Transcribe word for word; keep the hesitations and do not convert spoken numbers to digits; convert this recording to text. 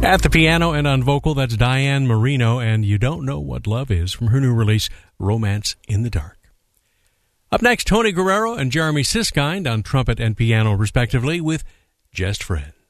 At the piano and on vocal, that's Diane Marino, and You Don't Know What Love Is from her new release, Romance in the Dark. Up next, Tony Guerrero and Jeremy Siskind on trumpet and piano, respectively, with Just Friends.